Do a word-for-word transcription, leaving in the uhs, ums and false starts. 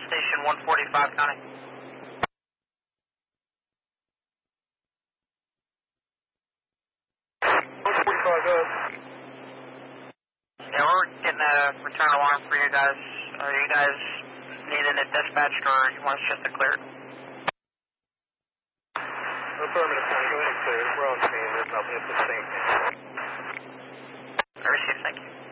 station one forty-five, Connie. one forty-five, go ahead. Yeah, we're getting a return alarm for you guys. Are you guys needing it dispatched, or you want us just to clear it? Affirmative, Connie, go ahead and clear it. We're on scene, there's nothing at the same time. I received, thank you.